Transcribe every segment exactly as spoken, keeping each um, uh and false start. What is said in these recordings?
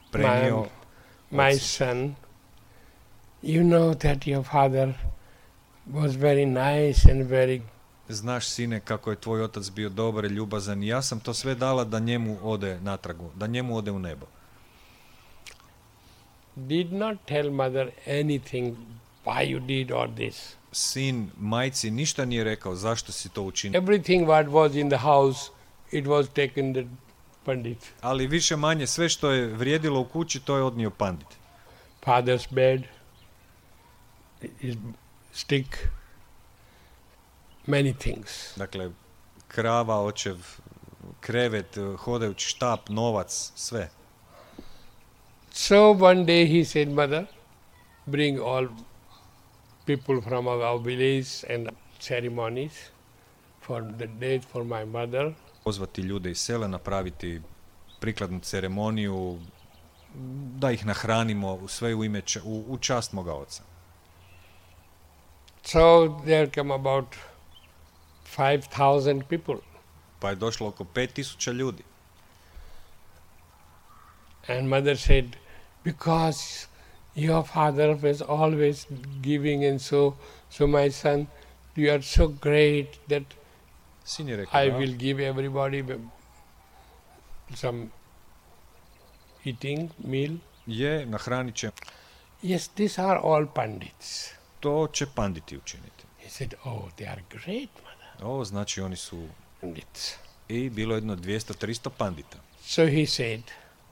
prenio My, my ocu. son, you know that your father was very nice and very... Znaš, sine, kako je tvoj otac bio dobar i ljubazan i ja sam to sve dala da njemu ode natragu, da njemu ode u nebo. Did not tell mother anything why you did all this. Sin majci ništa nije rekao zašto si to učinio. Everything what was in the house, it was taken the pandit. Ali više manje sve što je vrijedilo u kući, to je odnio pandit. Father's bed, his stick, many things. Dakle, krava, očev, krevet, hodajući štap, novac, sve. So one day he said, Mother, bring all people from our village and ceremonies for the date for my mother. Pozvati ljude iz sela, napraviti prikladnu ceremoniju, da ih nahranimo, sve u ime, u, u čast moga oca. So there come about five thousand people. Pa je došlo oko pet tisuća ljudi. And mother said, because your father was always giving and so, so my son, you are so great that Sin je rekao, I da, will give everybody some eating meal. je, nahranit će. Yes, these are all pandits. To će panditi učiniti. He said, oh, they are great, mother. Ovo znači oni su... Pandits. I bilo jedno dvjesto tristo pandita. So he said,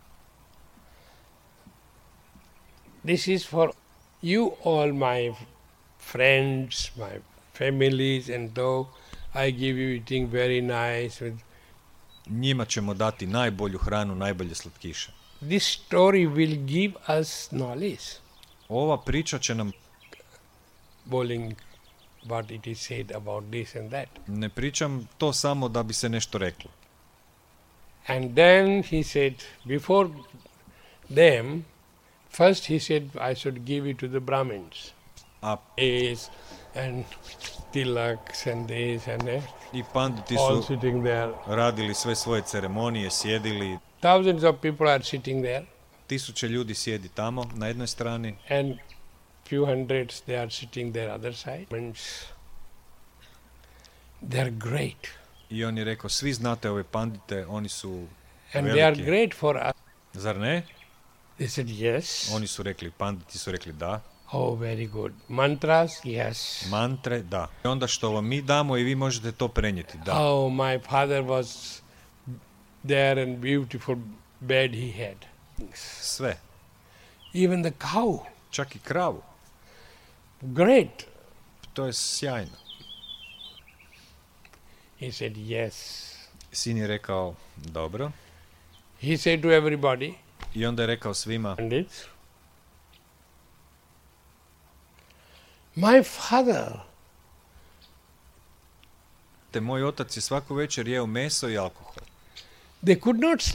this is for you all my friends, my families, and though I give you eating very nice. With Njima ćemo dati najbolju hranu, najbolje slatkiše. this story will give us knowledge. Ova priča će nam... Bowling, what it is said about this and that. Ne pričam to samo da bi se nešto reklo. And then he said, before them, first he said, I should give it to the Brahmins. A Is and tilaks and this and that, i panditi all su sitting there. radili sve svoje ceremonije, sjedili. Thousands of people are sitting there, Tisuće ljudi sjedi tamo na jednoj strani, and few hundreds they are sitting there other side. Means they are great, i on je rekao, svi znate ove pandite, oni su and they are veliki. great for us. Zar ne? They said yes. Oni su rekli, panditi su rekli da. Oh, very good. Mantras, yes. Mantre, da. I onda što vam mi damo i vi možete to prenijeti, da. Oh, my father was there and beautiful bed he had. Sve. Even the cow, Čak i kravu. great. To je sjajno. He said yes. Sin je rekao, dobro. He said to everybody, I onda je rekao svima, pandits, my father, te moj otac je svaku večer jeo meso i alkohol. they could not sleep.